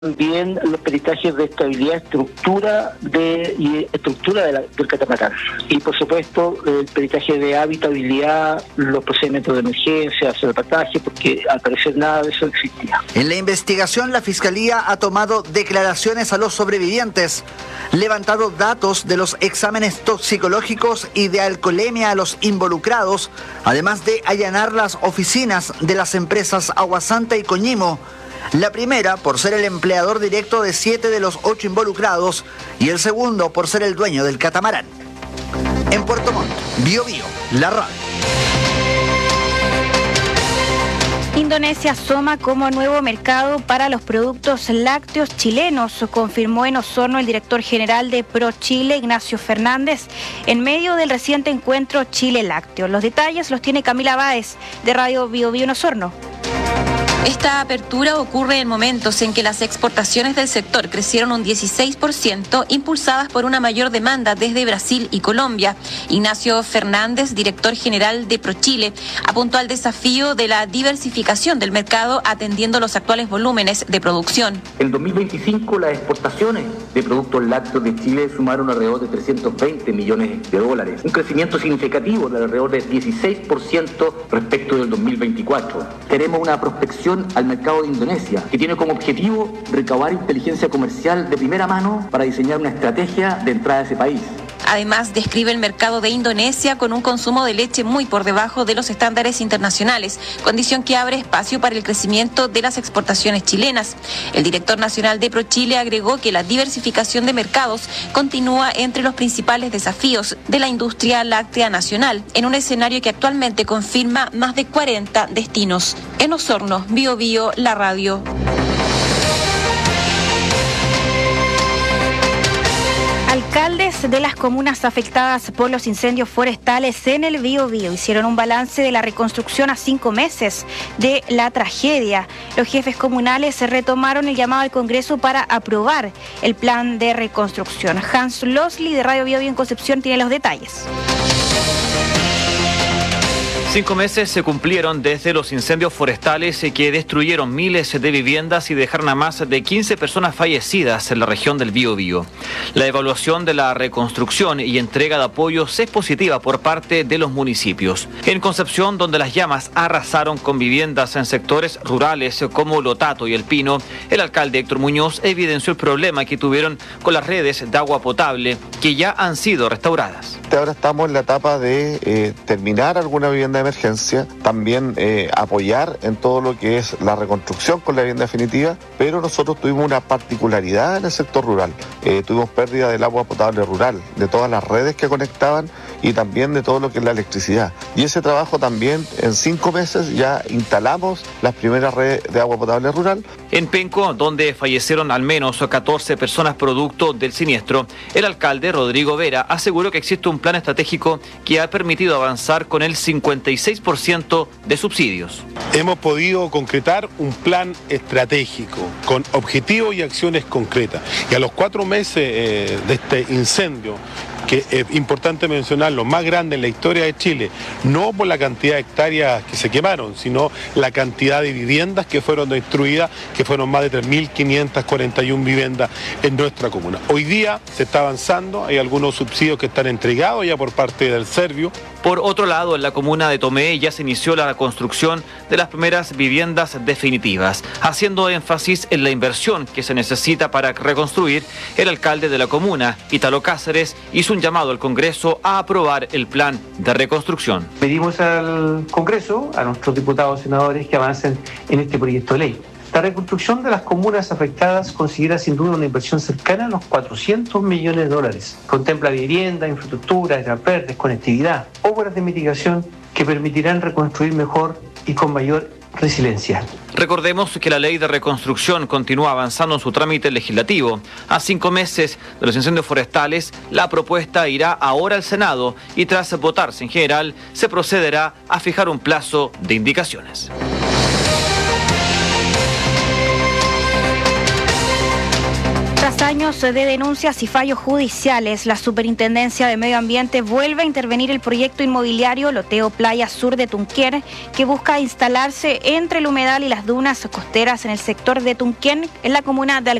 También los peritajes de estabilidad, estructura del catamarán. Y por supuesto el peritaje de habitabilidad, los procedimientos de emergencia, salvataje, porque al parecer nada de eso existía. En la investigación, la Fiscalía ha tomado declaraciones a los sobrevivientes, levantado datos de los exámenes toxicológicos y de alcoholemia a los involucrados, además de allanar las oficinas de las empresas Aguasanta y Coñimo. La primera por ser el empleador directo de 7 de los 8 involucrados y el segundo por ser el dueño del catamarán. En Puerto Montt, Biobío, la radio. Indonesia asoma como nuevo mercado para los productos lácteos chilenos, confirmó en Osorno el director general de ProChile, Ignacio Fernández, en medio del reciente encuentro Chile Lácteo. Los detalles los tiene Camila Báez, de Radio Biobío en Osorno. Esta apertura ocurre en momentos en que las exportaciones del sector crecieron un 16%, impulsadas por una mayor demanda desde Brasil y Colombia. Ignacio Fernández, director general de ProChile, apuntó al desafío de la diversificación del mercado atendiendo los actuales volúmenes de producción. En 2025 las exportaciones de productos lácteos de Chile sumaron alrededor de 320 millones de dólares, un crecimiento significativo de alrededor de 16% respecto del 2024. Tenemos una prospección al mercado de Indonesia, que tiene como objetivo recabar inteligencia comercial de primera mano para diseñar una estrategia de entrada a ese país. Además, describe el mercado de Indonesia con un consumo de leche muy por debajo de los estándares internacionales, condición que abre espacio para el crecimiento de las exportaciones chilenas. El director nacional de ProChile agregó que la diversificación de mercados continúa entre los principales desafíos de la industria láctea nacional, en un escenario que actualmente confirma más de 40 destinos. En Osorno, Biobío, la radio. Alcaldes de las comunas afectadas por los incendios forestales en el Biobío hicieron un balance de la reconstrucción a 5 meses de la tragedia. Los jefes comunales retomaron el llamado al Congreso para aprobar el plan de reconstrucción. Hans Losli de Radio Biobío en Concepción tiene los detalles. 5 meses se cumplieron desde los incendios forestales que destruyeron miles de viviendas y dejaron a más de 15 personas fallecidas en la región del Biobío. La evaluación de la reconstrucción y entrega de apoyos es positiva por parte de los municipios. En Concepción, donde las llamas arrasaron con viviendas en sectores rurales como Lotato y El Pino, el alcalde Héctor Muñoz evidenció el problema que tuvieron con las redes de agua potable que ya han sido restauradas. Ahora estamos en la etapa de terminar alguna vivienda de emergencia, también apoyar en todo lo que es la reconstrucción con la vivienda definitiva, pero nosotros tuvimos una particularidad en el sector rural. Tuvimos pérdida del agua potable rural, de todas las redes que conectaban y también de todo lo que es la electricidad. Y ese trabajo también, en 5 meses ya instalamos las primeras redes de agua potable rural. En Penco, donde fallecieron al menos 14 personas producto del siniestro, el alcalde Rodrigo Vera aseguró que existe un plan estratégico que ha permitido avanzar con el 56% de subsidios. Hemos podido concretar un plan estratégico con objetivos y acciones concretas. Y a los 4 meses de este incendio, que es importante mencionar, lo más grande en la historia de Chile, no por la cantidad de hectáreas que se quemaron, sino la cantidad de viviendas que fueron destruidas, que fueron más de 3.541 viviendas en nuestra comuna. Hoy día se está avanzando, hay algunos subsidios que están entregados ya por parte del Servio. Por otro lado, en la comuna de Tomé ya se inició la construcción de las primeras viviendas definitivas. Haciendo énfasis en la inversión que se necesita para reconstruir, el alcalde de la comuna, Ítalo Cáceres, hizo un llamado al Congreso a aprobar el plan de reconstrucción. Pedimos al Congreso, a nuestros diputados y senadores, que avancen en este proyecto de ley. La reconstrucción de las comunas afectadas considera sin duda una inversión cercana a los 400 millones de dólares. Contempla vivienda, infraestructura, áreas verdes, conectividad, obras de mitigación que permitirán reconstruir mejor y con mayor resiliencia. Recordemos que la ley de reconstrucción continúa avanzando en su trámite legislativo. A 5 meses de los incendios forestales, la propuesta irá ahora al Senado y tras votarse en general, se procederá a fijar un plazo de indicaciones. Tras 2 años de denuncias y fallos judiciales, la Superintendencia de Medio Ambiente vuelve a intervenir el proyecto inmobiliario Loteo Playa Sur de Tunquén, que busca instalarse entre el humedal y las dunas costeras en el sector de Tunquén, en la comuna de